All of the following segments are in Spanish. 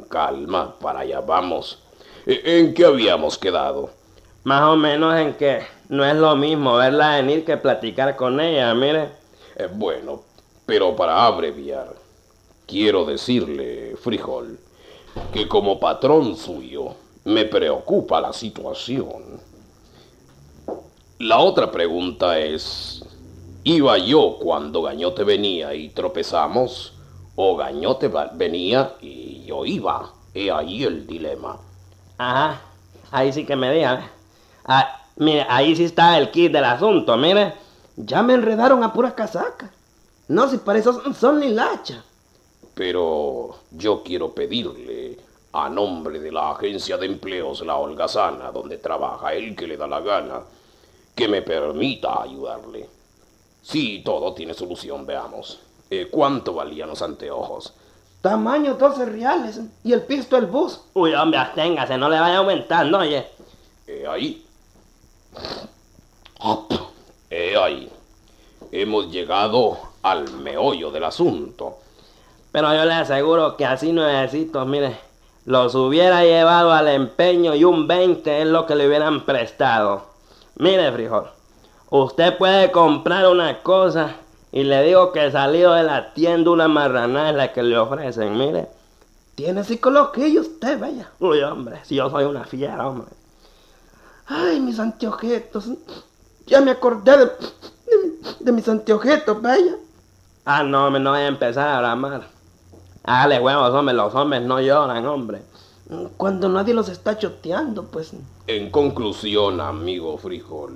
calma, para allá vamos. ¿En qué habíamos quedado? Más o menos en que no es lo mismo verla venir que platicar con ella, mire. Bueno, pero para abreviar, quiero decirle, Frijol, que como patrón suyo me preocupa la situación. La otra pregunta es, ¿iba yo cuando Gañote venía y tropezamos? ¿O Gañote venía y yo iba? He ahí el dilema. Ajá, ahí sí que me diga. Mire, ahí sí está el kit del asunto, mire. Ya me enredaron a pura casaca. No, si para eso son ni lacha. Pero yo quiero pedirle, a nombre de la agencia de empleos La Holgazana, donde trabaja él que le da la gana, que me permita ayudarle. Sí, todo tiene solución, veamos. ¿Cuánto valían los anteojos? Tamaño 12 reales y el pisto el bus. Uy, hombre, absténgase, no le vaya aumentando, oye. Ahí. Ahí. Hemos llegado al meollo del asunto. Pero yo le aseguro que así nuevecitos, mire, los hubiera llevado al empeño y un 20 es lo que le hubieran prestado. Mire, Frijol, usted puede comprar una cosa y le digo que salido de la tienda una marranada es la que le ofrecen, mire. Tiene psicología usted, vaya. Uy, hombre, si yo soy una fiera, hombre. Ay, mis anteojetos. Ya me acordé de mis anteojetos, vaya. Ah, no, hombre, no voy a empezar a bramar. Hágale huevos, hombre, los hombres no lloran, hombre. Cuando nadie los está choteando, pues. En conclusión, amigo Frijol,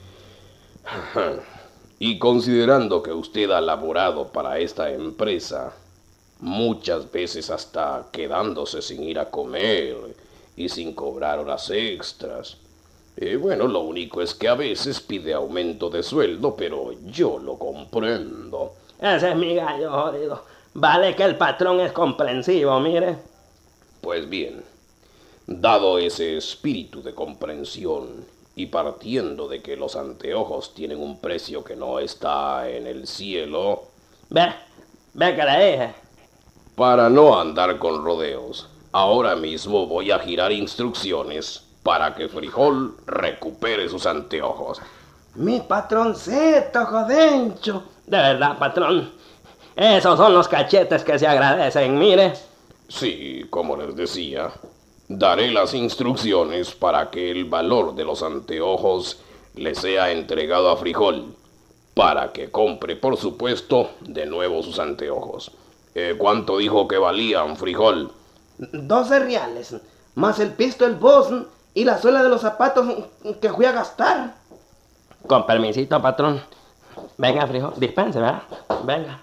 y considerando que usted ha laborado para esta empresa, muchas veces hasta quedándose sin ir a comer y sin cobrar horas extras. Bueno, lo único es que a veces pide aumento de sueldo, pero yo lo comprendo. Ese es mi gallo, jodido. Vale que el patrón es comprensivo, mire. Pues bien, dado ese espíritu de comprensión y partiendo de que los anteojos tienen un precio que no está en el cielo... Ve que le dije. Para no andar con rodeos, ahora mismo voy a girar instrucciones para que Frijol recupere sus anteojos. Mi patroncito, jodencho. De verdad, patrón. Esos son los cachetes que se agradecen, mire. Sí, como les decía, daré las instrucciones para que el valor de los anteojos le sea entregado a Frijol, para que compre, por supuesto, de nuevo sus anteojos. ¿Cuánto dijo que valían, Frijol? 12 reales, más el pisto, el bus y la suela de los zapatos que fui a gastar. Con permisito, patrón. Venga, Frijol, dispense, ¿verdad? Venga.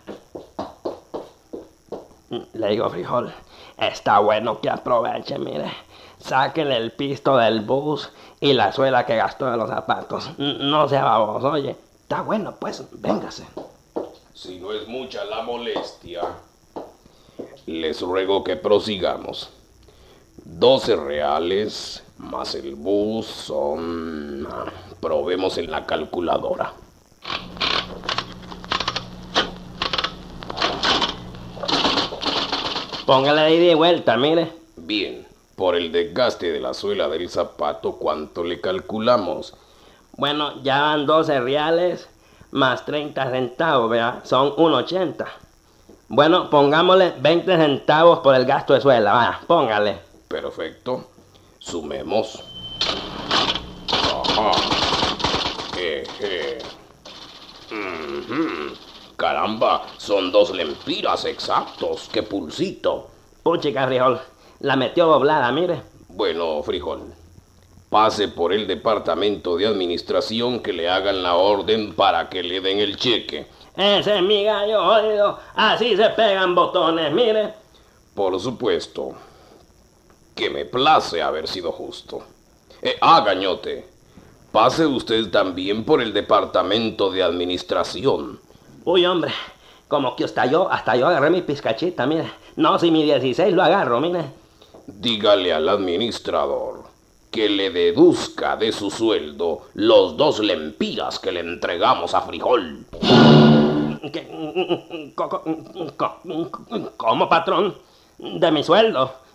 Le digo, Frijol, está bueno que aproveche, mire. Sáquele el pisto del bus y la suela que gastó de los zapatos. No sea baboso, oye. Está bueno, pues, véngase. Si no es mucha la molestia, les ruego que prosigamos. 12 reales más el bus son... probemos en la calculadora. Póngale ahí de vuelta, mire. Bien, por el desgaste de la suela del zapato, ¿cuánto le calculamos? Bueno, ya van 12 reales más 30 centavos, ¿verdad? Son 1.80. Bueno, pongámosle 20 centavos por el gasto de suela, vaya, póngale. Perfecto. Sumemos. Ajá. Caramba, son 2 lempiras exactos. ¡Qué pulsito! Puchica, Frijol, la metió doblada, mire. Bueno, Frijol, pase por el departamento de administración que le hagan la orden para que le den el cheque. Ese es mi gallo, jodido. Así se pegan botones, mire. Por supuesto que me place haber sido justo. Gañote, pase usted también por el departamento de administración. Uy, hombre, como que hasta yo agarré mi pizcachita, mire. No, si mi 16 lo agarro, mire. Dígale al administrador que le deduzca de su sueldo los 2 lempiras que le entregamos a Frijol. ¿Cómo, patrón? ¿De mi sueldo?